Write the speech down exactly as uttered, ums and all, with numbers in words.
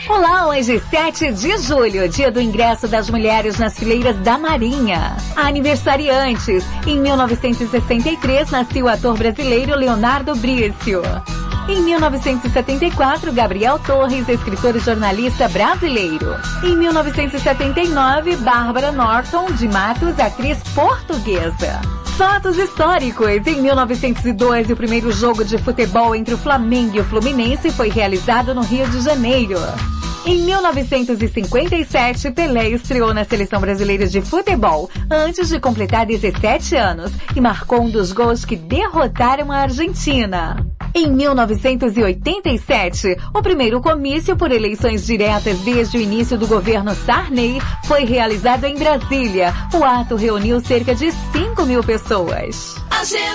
Olá, hoje sete de julho, dia do ingresso das mulheres nas fileiras da Marinha. Aniversariantes. Em mil novecentos e sessenta e três, nasceu o ator brasileiro Leonardo Brício. Em mil novecentos e setenta e quatro, Gabriel Torres, escritor e jornalista brasileiro. Em mil novecentos e setenta e nove, Bárbara Norton de Matos, atriz portuguesa. Fatos históricos. Em mil novecentos e dois, o primeiro jogo de futebol entre o Flamengo e o Fluminense foi realizado no Rio de Janeiro. Em mil novecentos e cinquenta e sete, Pelé estreou na Seleção Brasileira de Futebol, antes de completar dezessete anos, e marcou um dos gols que derrotaram a Argentina. Em mil novecentos e oitenta e sete, o primeiro comício por eleições diretas desde o início do governo Sarney foi realizado em Brasília. O ato reuniu cerca de cinco mil pessoas.